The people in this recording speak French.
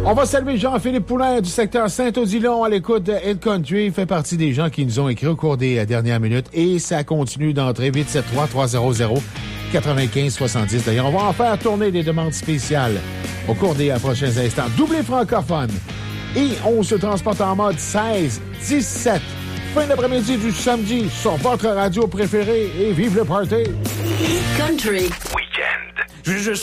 On va saluer Jean-Philippe Poulain du secteur Saint-Odilon à l'écoute de Hit Country. Il fait partie des gens qui nous ont écrit au cours des dernières minutes et ça continue d'entrer. 873-300-95-70. D'ailleurs, on va en faire tourner des demandes spéciales au cours des prochains instants. Doublé francophone. Et on se transporte en mode 16-17. Fin d'après-midi du samedi sur votre radio préférée et vive le party. Hit Country. Week-end. Je veux juste